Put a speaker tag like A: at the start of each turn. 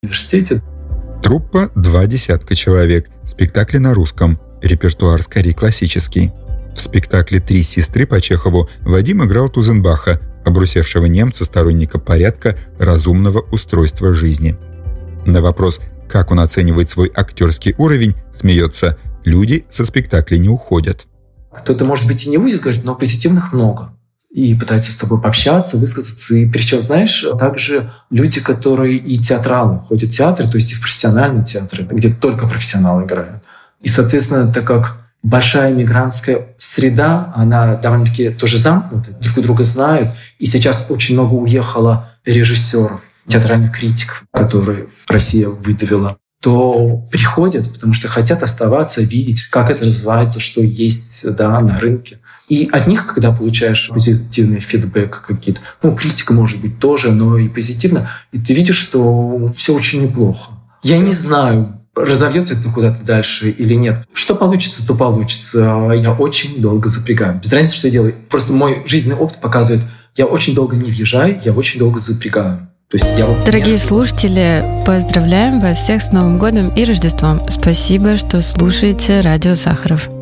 A: университете.
B: Труппа 20 человек. Спектакли на русском. Репертуар скорее классический. В спектакле «Три сестры» по Чехову Вадим играл Тузенбаха, обрусевшего немца, сторонника порядка, разумного устройства жизни. На вопрос, как он оценивает свой актерский уровень, смеется: люди со спектакля не уходят.
A: Кто-то, может быть, и не будет говорить, но позитивных много. И пытаются с тобой пообщаться, высказаться. И причем, знаешь, также люди, которые и театралы, ходят в театры, то есть и в профессиональные театры, где только профессионалы играют. И, соответственно, так как большая мигрантская среда, она довольно-таки тоже замкнута, друг друга знают. И сейчас очень много уехало режиссеров, театральных критиков, которые Россия выдавила, то приходят, потому что хотят оставаться, видеть, как это развивается, что есть, да, на рынке. И от них, когда получаешь позитивный фидбэк какие-то, критика может быть тоже, но и позитивно, и ты видишь, что все очень неплохо. Я не знаю, разовьется это куда-то дальше или нет. Что получится, то получится. Я очень долго запрягаю. Без разницы, что я делаю. Просто мой жизненный опыт показывает, я очень долго не въезжаю, я очень долго запрягаю. То есть
C: Дорогие слушатели, поздравляем вас всех с Новым годом и Рождеством. Спасибо, что слушаете Радио Сахаров.